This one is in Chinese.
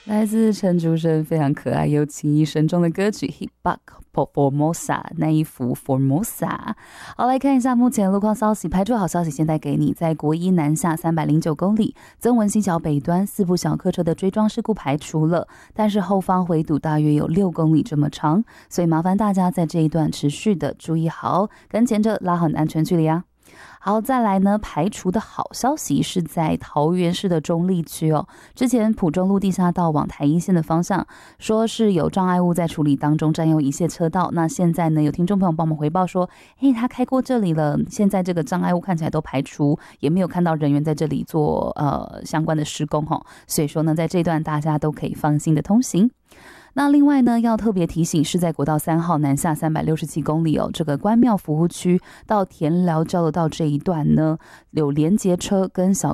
来自陈竹生非常可爱又情意深重的歌曲 Hit Back Formosa 那一幅 Formosa。 好，来看一下目前路况消息。排除好消息先带给你，在国一南下309公里曾文溪桥北端4部小客车的追撞事故排除了，但是后方回堵大约有6公里这么长，所以麻烦大家在这一段持续的注意好，跟前者拉好安全距离啊。好，再来呢，排除的好消息是在桃园市的中立区哦。之前埔中路地下道往台一线的方向，说是有障碍物在处理当中，占用一线车道。那现在呢，有听众朋友帮我们回报说，他开过这里了，现在这个障碍物看起来都排除，也没有看到人员在这里做相关的施工哦。所以说呢，在这段大家都可以放心的通行。那另外呢，要特别提醒是在国道3号南下367公里哦，这个关庙服务区到田寮交流道这一段呢，有连结车跟小